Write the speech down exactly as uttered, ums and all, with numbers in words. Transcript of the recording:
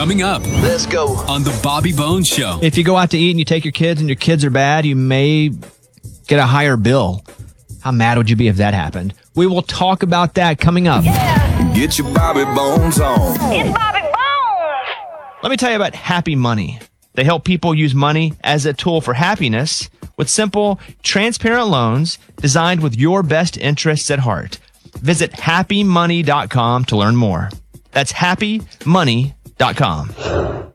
Coming up. Let's go. On the Bobby Bones Show. If you go out to eat and you take your kids and your kids are bad, you may get a higher bill. How mad would you be if that happened? We will talk about that coming up. Yeah. Get your Bobby Bones on. It's Bobby Bones. Let me tell you about Happy Money. They help people use money as a tool for happiness with simple, transparent loans designed with your best interests at heart. Visit happy money dot com to learn more. That's happy money dot com.